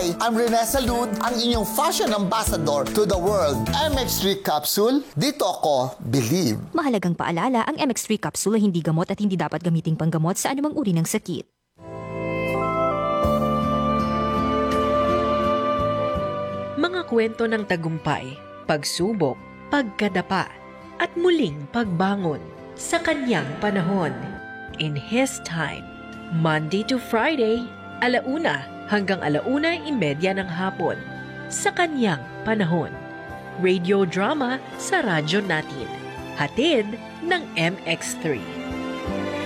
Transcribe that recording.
Hi! I'm Rene Salud, ang inyong fashion ambassador to the world. MX3 Capsule, dito ako believe. Mahalagang paalala, ang MX3 capsule ay hindi gamot at hindi dapat gamiting panggamot sa anumang uri ng sakit. Mga kwento ng tagumpay, pagsubok, pagkadapa, at muling pagbangon sa kanyang panahon. In His time, Monday to Friday, 1:00 hanggang 1:30 ng hapon sa kanyang panahon. Radio drama sa radyo natin. Hatid ng MX3.